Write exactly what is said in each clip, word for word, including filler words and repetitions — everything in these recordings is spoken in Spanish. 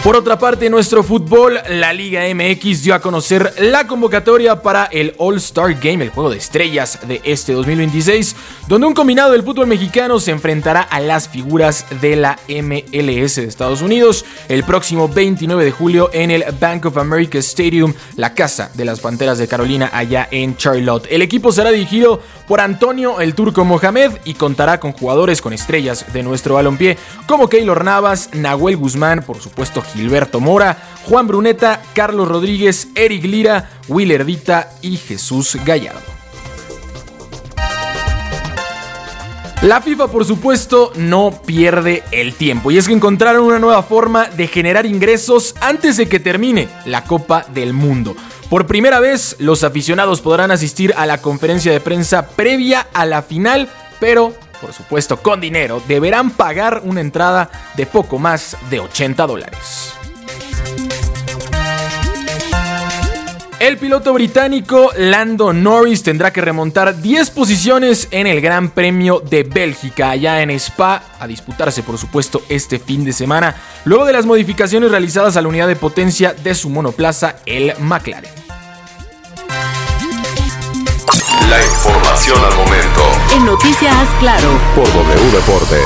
Por otra parte, nuestro fútbol, la Liga M X dio a conocer la convocatoria para el All-Star Game, el juego de estrellas de este dos mil veintiséis, donde un combinado del fútbol mexicano se enfrentará a las figuras de la M L S de Estados Unidos el próximo veintinueve de julio en el Bank of America Stadium, la casa de las Panteras de Carolina allá en Charlotte. El equipo será dirigido por Antonio el Turco Mohamed y contará con jugadores con estrellas de nuestro balompié como Keylor Navas, Nahuel Guzmán, por supuesto Gilberto Mora, Juan Bruneta, Carlos Rodríguez, Eric Lira, Willer Dita y Jesús Gallardo. La FIFA, por supuesto, no pierde el tiempo, y es que encontraron una nueva forma de generar ingresos antes de que termine la Copa del Mundo. Por primera vez, los aficionados podrán asistir a la conferencia de prensa previa a la final, pero, por supuesto, con dinero. Deberán pagar una entrada de poco más de ochenta dólares. El piloto británico Lando Norris tendrá que remontar diez posiciones en el Gran Premio de Bélgica, allá en Spa, a disputarse por supuesto este fin de semana, luego de las modificaciones realizadas a la unidad de potencia de su monoplaza, el McLaren. La información al momento. En Noticias Claro. Por W Deportes.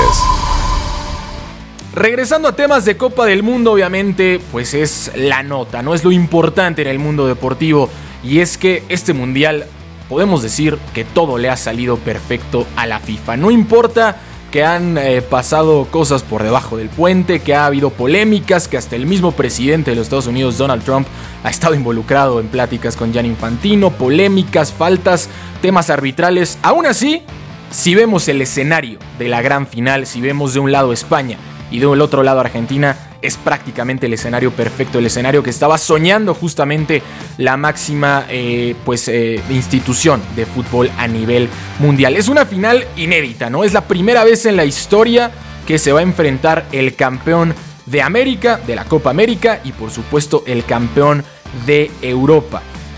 Regresando a temas de Copa del Mundo, obviamente, pues es la nota, no es lo importante en el mundo deportivo. Y es que este mundial, podemos decir que todo le ha salido perfecto a la FIFA. No importa que han eh, pasado cosas por debajo del puente, que ha habido polémicas, que hasta el mismo presidente de los Estados Unidos, Donald Trump, ha estado involucrado en pláticas con Gianni Infantino, polémicas, faltas, temas arbitrales. Aún así, si vemos el escenario de la gran final, si vemos de un lado España y del otro lado Argentina, es prácticamente el escenario perfecto, el escenario que estaba soñando justamente la máxima eh, pues, eh, institución de fútbol a nivel mundial. Es una final inédita, ¿no? Es la primera vez en la historia que se va a enfrentar el campeón de América, de la Copa América, y por supuesto el campeón de Europa.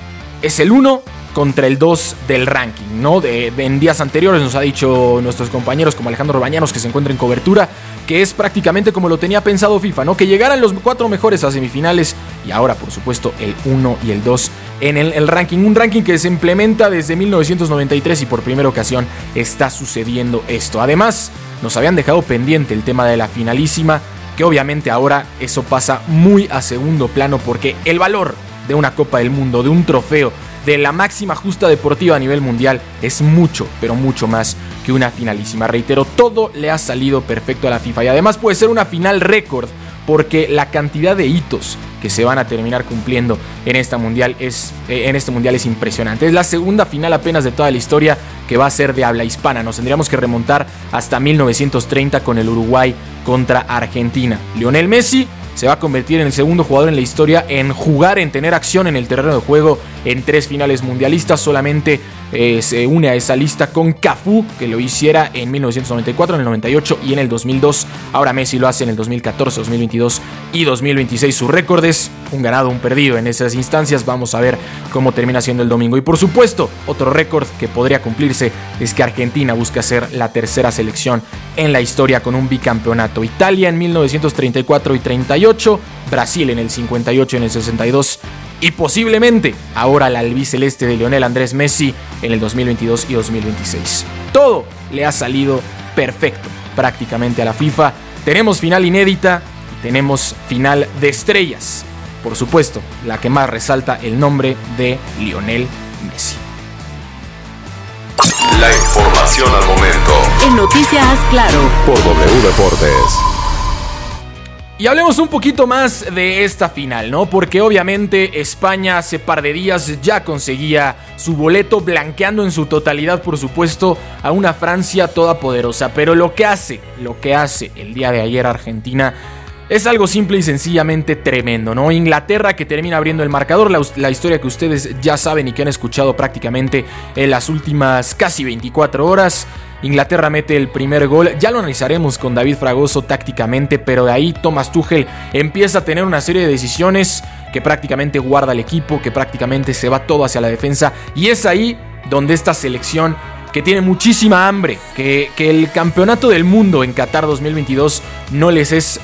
Es el uno contra el dos del ranking, ¿no? De, de, en días anteriores nos ha dicho nuestros compañeros como Alejandro Bañanos, que se encuentra en cobertura, que es prácticamente como lo tenía pensado FIFA, ¿no? Que llegaran los cuatro mejores a semifinales, y ahora por supuesto el uno y el dos en el, el ranking. Un ranking que se implementa desde mil novecientos noventa y tres y por primera ocasión está sucediendo esto. Además, nos habían dejado pendiente el tema de la finalísima, que obviamente ahora eso pasa muy a segundo plano, porque el valor de una Copa del Mundo, de un trofeo, de la máxima justa deportiva a nivel mundial, es mucho, pero mucho más que una finalísima. Reitero, todo le ha salido perfecto a la FIFA, y además puede ser una final récord, porque la cantidad de hitos que se van a terminar cumpliendo en esta mundial es, eh, en este mundial es impresionante. Es la segunda final apenas de toda la historia que va a ser de habla hispana. Nos tendríamos que remontar hasta mil novecientos treinta con el Uruguay contra Argentina. Lionel Messi se va a convertir en el segundo jugador en la historia en jugar, en tener acción en el terreno de juego en tres finales mundialistas. Solamente eh, se une a esa lista con Cafú, que lo hiciera en mil novecientos noventa y cuatro, en el noventa y ocho y en el dos mil dos. Ahora Messi lo hace en el dos mil catorce, dos mil veintidós y dos mil veintiséis. Su récord es un ganado, un perdido en esas instancias. Vamos a ver cómo termina siendo el domingo. Y por supuesto, otro récord que podría cumplirse es que Argentina busca ser la tercera selección en la historia con un bicampeonato. Italia en mil novecientos treinta y cuatro y treinta y ocho, Brasil en el cincuenta y ocho y en el sesenta y dos, y posiblemente ahora la albiceleste de Lionel Andrés Messi en el dos mil veintidós y dos mil veintiséis. Todo le ha salido perfecto prácticamente a la FIFA. Tenemos final inédita y tenemos final de estrellas. Por supuesto, la que más resalta el nombre de Lionel Messi. La información al momento. En Noticias Claro. Por W Deportes. Y hablemos un poquito más de esta final, ¿no? Porque obviamente España hace par de días ya conseguía su boleto, blanqueando en su totalidad, por supuesto, a una Francia todopoderosa. Pero lo que hace, lo que hace el día de ayer Argentina es algo simple y sencillamente tremendo, ¿no? Inglaterra, que termina abriendo el marcador, la, la historia que ustedes ya saben y que han escuchado prácticamente en las últimas casi veinticuatro horas. Inglaterra mete el primer gol, ya lo analizaremos con David Fragoso tácticamente, pero de ahí Thomas Tuchel empieza a tener una serie de decisiones que prácticamente guarda el equipo, que prácticamente se va todo hacia la defensa, y es ahí donde esta selección, que tiene muchísima hambre, que, que el campeonato del mundo en Qatar dos mil veintidós no les es